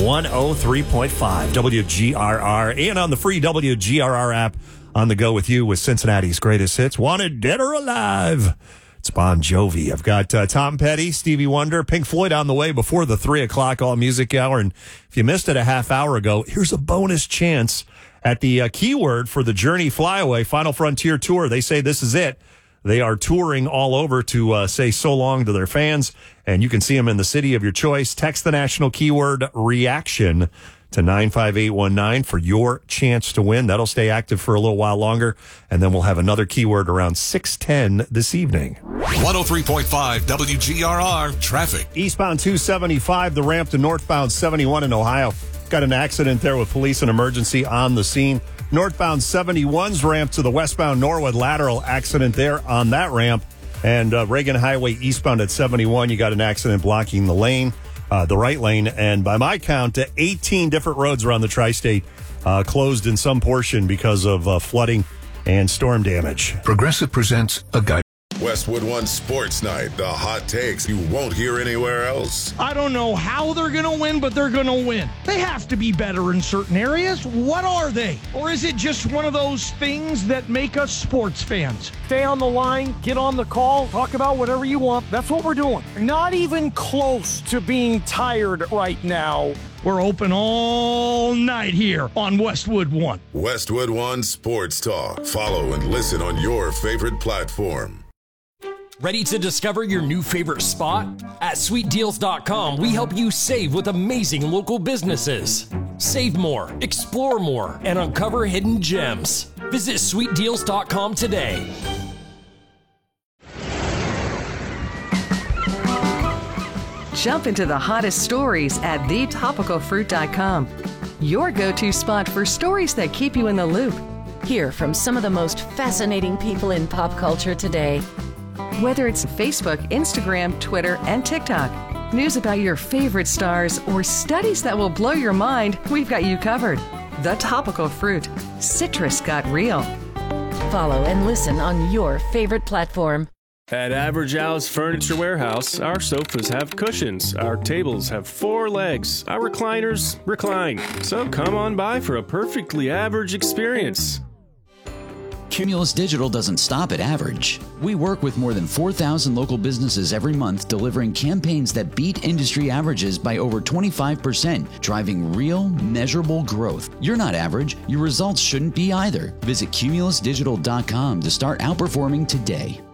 103.5 WGRR and on the free WGRR app on the go with you with Cincinnati's greatest hits. Wanted Dead or Alive. It's Bon Jovi. I've got Tom Petty, Stevie Wonder, Pink Floyd on the way before the 3 o'clock All Music Hour. And if you missed it a half hour ago, here's a bonus chance at the keyword for the Journey Flyaway Final Frontier Tour. They say this is it. They are touring all over to say so long to their fans, and you can see them in the city of your choice. Text the national keyword reaction to 95819 for your chance to win. That'll stay active for a little while longer, and then we'll have another keyword around 6:10 this evening. 103.5 WGRR traffic. Eastbound 275, the ramp to northbound 71 in Ohio. Got an accident there with police and emergency on the scene. Northbound 71's ramp to the westbound Norwood lateral, accident there on that ramp. And Reagan Highway eastbound at 71, you got an accident blocking the lane, the right lane. And by my count, 18 different roads around the tri-state closed in some portion because of flooding and storm damage. Progressive presents a guide. Westwood One Sports Night, the hot takes you won't hear anywhere else. I don't know how they're going to win, but they're going to win. They have to be better in certain areas. What are they? Or is it just one of those things that make us sports fans? Stay on the line, get on the call, talk about whatever you want. That's what we're doing. Not even close to being tired right now. We're open all night here on Westwood One. Westwood One Sports Talk. Follow and listen on your favorite platform. Ready to discover your new favorite spot? At sweetdeals.com, we help you save with amazing local businesses. Save more, explore more, and uncover hidden gems. Visit sweetdeals.com today. Jump into the hottest stories at thetopicalfruit.com. Your go-to spot for stories that keep you in the loop. Hear from some of the most fascinating people in pop culture today. Whether it's Facebook, Instagram, Twitter, and TikTok, news about your favorite stars, or studies that will blow your mind, we've got you covered. The Topical Fruit. Citrus got real. Follow and listen on your favorite platform. At Average Al's Furniture Warehouse, our sofas have cushions, our tables have 4 legs, our recliners recline. So come on by for a perfectly average experience. Cumulus Digital doesn't stop at average. We work with more than 4,000 local businesses every month, delivering campaigns that beat industry averages by over 25%, driving real, measurable growth. You're not average. Your results shouldn't be either. Visit cumulusdigital.com to start outperforming today.